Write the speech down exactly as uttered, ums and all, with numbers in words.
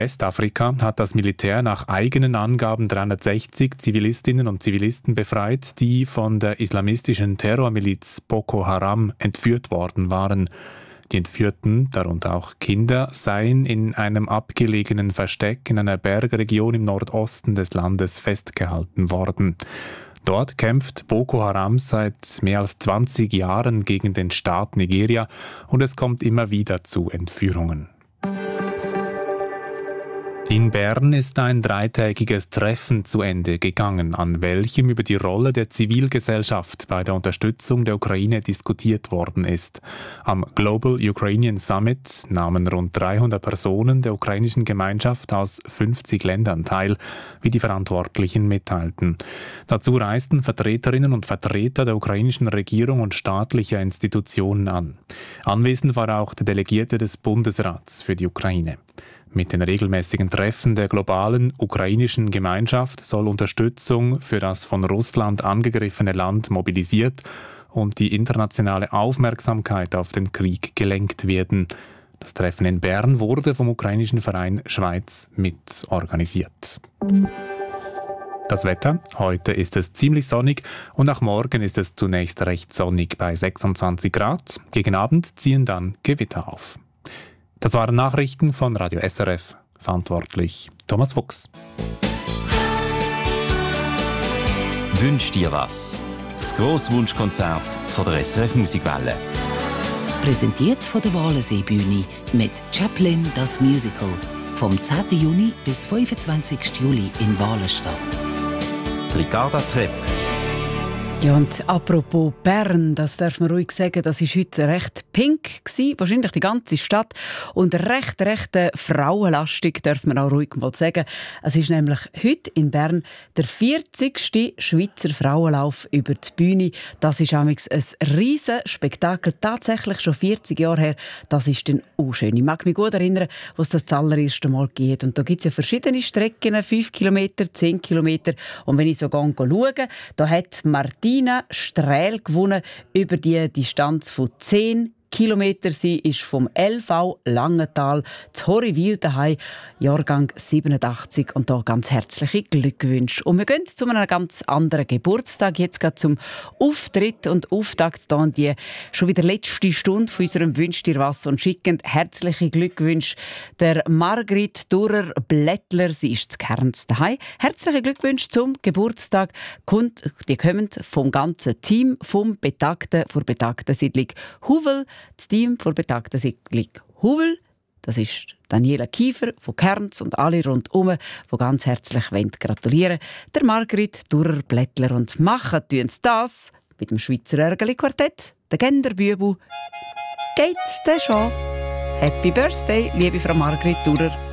Westafrika hat das Militär nach eigenen Angaben dreihundertsechzig Zivilistinnen und Zivilisten befreit, die von der islamistischen Terrormiliz Boko Haram entführt worden waren. Die Entführten, darunter auch Kinder, seien in einem abgelegenen Versteck in einer Bergregion im Nordosten des Landes festgehalten worden. Dort kämpft Boko Haram seit mehr als zwanzig Jahren gegen den Staat Nigeria und es kommt immer wieder zu Entführungen. In Bern ist ein dreitägiges Treffen zu Ende gegangen, an welchem über die Rolle der Zivilgesellschaft bei der Unterstützung der Ukraine diskutiert worden ist. Am Global Ukrainian Summit nahmen rund dreihundert Personen der ukrainischen Gemeinschaft aus fünfzig Ländern teil, wie die Verantwortlichen mitteilten. Dazu reisten Vertreterinnen und Vertreter der ukrainischen Regierung und staatlicher Institutionen an. Anwesend war auch der Delegierte des Bundesrats für die Ukraine. Mit den regelmäßigen Treffen der globalen ukrainischen Gemeinschaft soll Unterstützung für das von Russland angegriffene Land mobilisiert und die internationale Aufmerksamkeit auf den Krieg gelenkt werden. Das Treffen in Bern wurde vom ukrainischen Verein Schweiz mit organisiert. Das Wetter. Heute ist es ziemlich sonnig und auch morgen ist es zunächst recht sonnig bei sechsundzwanzig Grad. Gegen Abend ziehen dann Gewitter auf. Das waren Nachrichten von Radio S R F. Verantwortlich Thomas Fuchs. Wünsch dir was? Das Grosswunschkonzert von der S R F Musikwelle. Präsentiert von der Walensee-Bühne mit Chaplin das Musical. Vom zehnten Juni bis fünfundzwanzigsten Juli in Walenstadt. Ricarda Trepp. Ja, und apropos Bern, das darf man ruhig sagen, das war heute recht pink gewesen, wahrscheinlich die ganze Stadt, und recht, recht äh, frauenlastig, darf man auch ruhig mal sagen. Es ist nämlich heute in Bern der vierzigste Schweizer Frauenlauf über die Bühne. Das ist amigs ein riesen Spektakel, tatsächlich schon vierzig Jahre her. Das ist dann auch schön. Ich mag mich gut erinnern, was das das allererste Mal geht. Und da gibt es ja verschiedene Strecken, fünf Kilometer, zehn Kilometer. Und wenn ich so gehe, schaue, da hat Martina Strähl gewonnen über die Distanz von zehn Kilometer. Sie ist vom L V Langenthal zu Horriwil daheim, Jahrgang siebenundachtzig, und da ganz herzliche Glückwünsche. Und wir gehen zu einem ganz anderen Geburtstag, jetzt gerade zum Auftritt und Auftakt da in die schon wieder letzte Stunde von unserem «Wünsch dir was» und schicken herzliche Glückwünsche der Margrit Durer-Blättler, sie ist zu Kerns daheim. Herzliche Glückwünsche zum Geburtstag, die kommen vom ganzen Team vom Betagten, vor Betagten Siedlung Huvel. Das Team der betagten Siedlung Huvel, das ist Daniela Kiefer von Kerns und alle rundherum, die ganz herzlich gratulieren wollen. Der Margrit Durer-Blättler, und machen tun sie das mit dem Schweizer Örgeli-Quartett, der Genderbübel. Geht das schon? Happy Birthday, liebe Frau Margrit Durer.